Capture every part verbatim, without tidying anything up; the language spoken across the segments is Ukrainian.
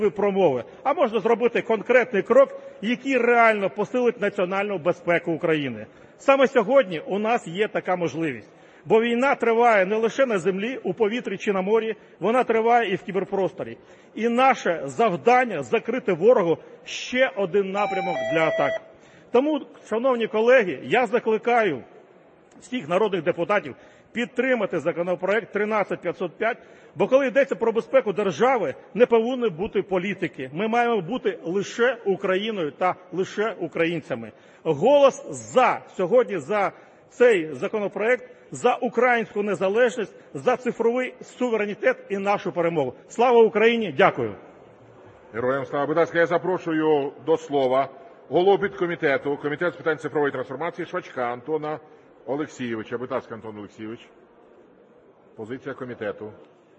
промови, а можна зробити конкретний крок, який реально посилить національну безпеку України. Саме сьогодні у нас є така можливість. Бо війна триває не лише на землі, у повітрі чи на морі, вона триває і в кіберпросторі. І наше завдання – закрити ворогу ще один напрямок для атак. Тому, шановні колеги, я закликаю всіх народних депутатів підтримати законопроект тринадцять п'ятсот п'ять, бо коли йдеться про безпеку держави, не повинні бути політики. Ми маємо бути лише Україною та лише українцями. Голос за сьогодні за цей законопроект, за українську незалежність, за цифровий суверенітет і нашу перемогу. Слава Україні! Дякую. Героям слава. Будь ласка, я запрошую до слова голову підкомітету Комітету з питань цифрової трансформації Швачка Антона Олексійовича. Будь ласка, Антон Олексійович. Позиція комітету.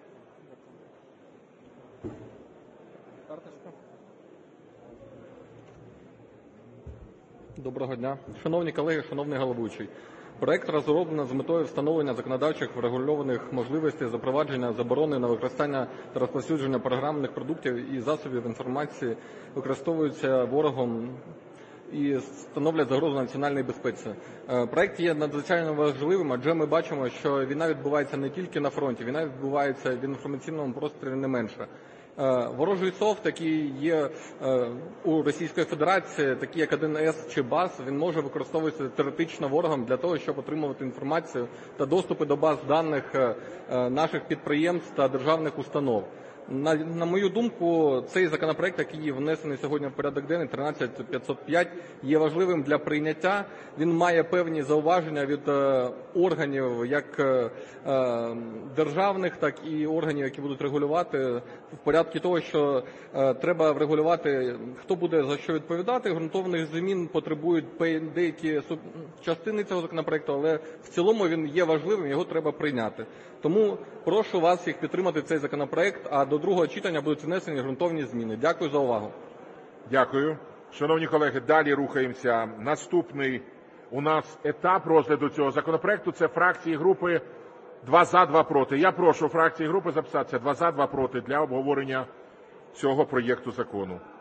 Доброго дня. Шановні колеги, шановний головуючий. Проект розроблено з метою встановлення законодавчих врегульованих можливостей запровадження заборони на використання та розповсюдження програмних продуктів і засобів інформації, використовуються ворогом і становлять загрозу національній безпеці. Проект є надзвичайно важливим, адже ми бачимо, що війна відбувається не тільки на фронті, війна відбувається в інформаційному просторі не менше. Ворожий софт, який є у Російської Федерації, такий як один ес чи баз, він може використовуватися теоретично ворогом для того, щоб отримувати інформацію та доступи до баз даних наших підприємств та державних установ. На, на мою думку, цей законопроект, який внесений сьогодні в порядок денний, тринадцять п'ятсот п'ять, є важливим для прийняття. Він має певні зауваження від е, органів як е, державних, так і органів, які будуть регулювати, в порядку того, що е, треба врегулювати, хто буде за що відповідати. Ґрунтовних змін потребують деякі частини цього законопроекту, але в цілому він є важливим, його треба прийняти. Тому прошу вас всіх підтримати цей законопроект, а до другого читання будуть внесені ґрунтовні зміни. Дякую за увагу. Дякую. Шановні колеги, далі рухаємося. Наступний у нас етап розгляду цього законопроекту – це фракції групи два за, два проти. Я прошу фракції групи записатися два за, два проти для обговорення цього проєкту закону.